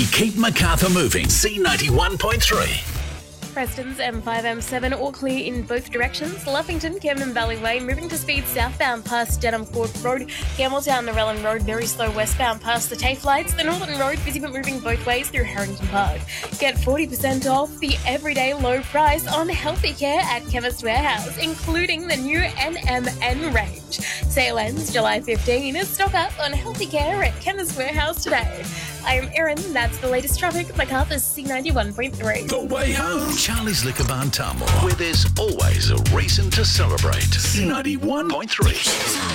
keep Macarthur moving. C91.3. Preston's M5, M7 all clear in both directions. Luffington, Camden Valley Way, moving to speed southbound past Denham Court Road. Campbelltown, Narellan Road, very slow westbound past the TAFE lights. The Northern Road, busy but moving both ways through Harrington Park. Get 40% off the everyday low price on healthy care at Chemist Warehouse, including the new NMN range. Sale ends July 15. Stock up on healthy care at Chemist Warehouse today. I am Erin, that's the latest traffic. Macarthur's C91.3. The way home. Charlie's Liquor Barn Tamworth, where there's always a reason to celebrate. C91.3.